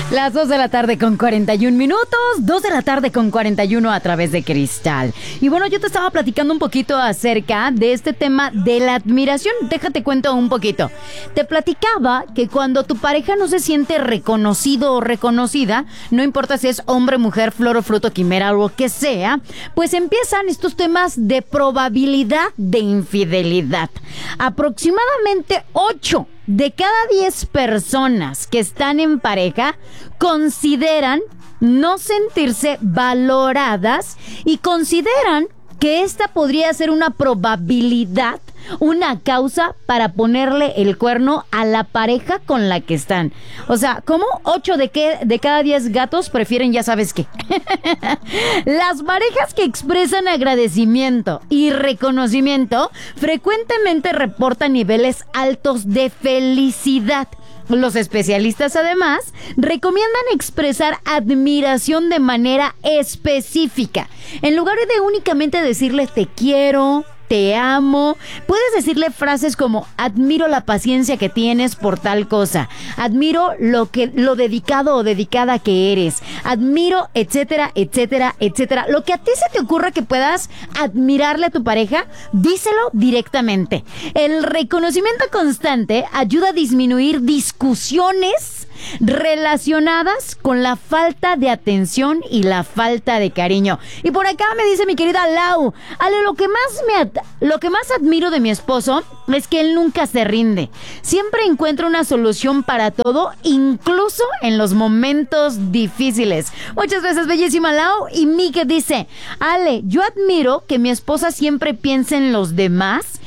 Las 2 de la tarde con 41 minutos, 2 de la tarde con 41 a través de Cristal. Y bueno, yo te estaba platicando un poquito acerca de este tema de la admiración. Déjate cuento un poquito. Te platicaba que cuando tu pareja no se siente reconocido o reconocida, no importa si es hombre, mujer, flor o fruto, quimera o lo que sea, pues empiezan estos temas de probabilidad de infidelidad. Aproximadamente 8 de cada 10 personas que están en pareja consideran no sentirse valoradas y consideran que esta podría ser una probabilidad, una causa para ponerle el cuerno a la pareja con la que están. O sea, ¿cómo? 8 de cada 10 gatos prefieren ya sabes qué. Las parejas que expresan agradecimiento y reconocimiento frecuentemente reportan niveles altos de felicidad. Los especialistas además recomiendan expresar admiración de manera específica. En lugar de únicamente decirle te quiero, te amo, puedes decirle frases como admiro la paciencia que tienes por tal cosa, admiro lo dedicado o dedicada que eres, admiro, etcétera, etcétera, etcétera. Lo que a ti se te ocurra que puedas admirarle a tu pareja, díselo directamente. El reconocimiento constante ayuda a disminuir discusiones relacionadas con la falta de atención y la falta de cariño. Y por acá me dice mi querida Lau, Ale, lo que más admiro de mi esposo es que él nunca se rinde. Siempre encuentra una solución para todo, incluso en los momentos difíciles. Muchas gracias, bellísima Lau. Y Mike dice, Ale, yo admiro que mi esposa siempre piense en los demás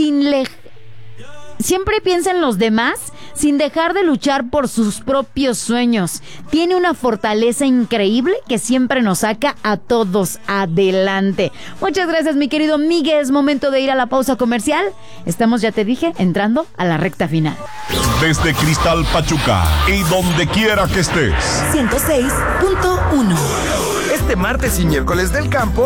sin dejar de luchar por sus propios sueños. Tiene una fortaleza increíble que siempre nos saca a todos adelante. Muchas gracias, mi querido Miguel. Es momento de ir a la pausa comercial. Estamos, ya te dije, entrando a la recta final. Desde Cristal Pachuca y donde quiera que estés. 106.1. Este martes y miércoles del campo